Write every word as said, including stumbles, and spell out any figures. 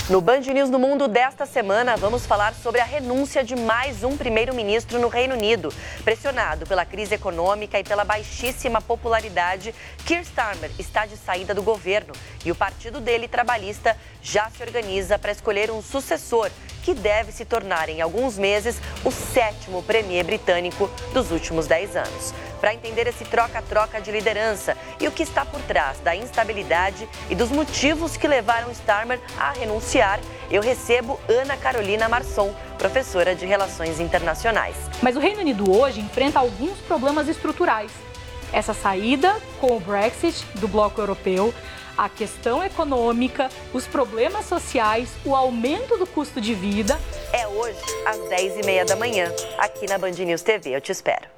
No Band News no Mundo desta semana, vamos falar sobre a renúncia de mais um primeiro-ministro no Reino Unido. Pressionado pela crise econômica e pela baixíssima popularidade, Keir Starmer está de saída do governo e o partido dele, trabalhista, já se organiza para escolher um sucessor que deve se tornar, em alguns meses, o sétimo premier britânico dos últimos dez anos. Para entender esse troca-troca de liderança e o que está por trás da instabilidade e dos motivos que levaram Starmer a renunciar, eu recebo Ana Carolina Marçom, professora de Relações Internacionais. Mas o Reino Unido hoje enfrenta alguns problemas estruturais. Essa saída com o Brexit do bloco europeu, a questão econômica, os problemas sociais, o aumento do custo de vida. É hoje, às dez e meia da manhã, aqui na Band News T V. Eu te espero.